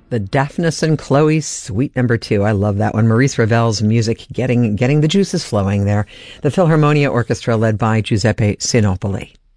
The Daphnis and Chloe Suite Number 2. I love that one. Maurice Ravel's music getting the juices flowing there. The Philharmonia Orchestra led by Giuseppe Sinopoli.